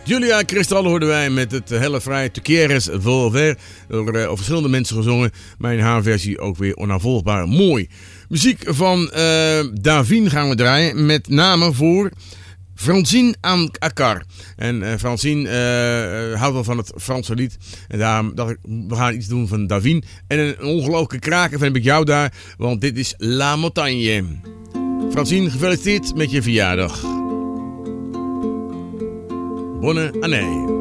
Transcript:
Julia Cristal hoorden wij met het hele vrij Te quieres volver. Door verschillende mensen gezongen. Maar in haar versie ook weer onnavolgbaar mooi. Muziek van Davine gaan we draaien. Met name voor Francine Akar. En Francine houdt wel van het Franse lied. En daarom dacht ik, we gaan iets doen van Davine. En een ongelooflijke kraker heb ik jou daar. Want dit is La Montagne. Francine, gefeliciteerd met je verjaardag. Bonne année.